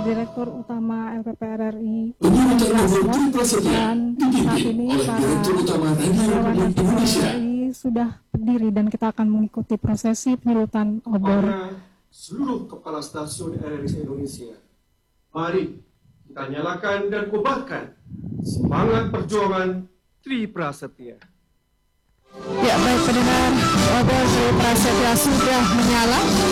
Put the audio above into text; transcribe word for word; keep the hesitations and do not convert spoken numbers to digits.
Direktur Utama L P P R R I Penyulutan nomor Lasmod, Tri Prasetya dan saat dipimpin ini oleh para Direktur Utama Radio relawan Republik L P P R Indonesia. R I sudah berdiri dan kita akan mengikuti prosesi penyulutan obor. Kepada seluruh kepala stasiun R R I Indonesia, mari kita nyalakan dan kobarkan semangat perjuangan Tri Prasetya. Ya, baik pendengar, obor Tri Prasetya sudah menyala.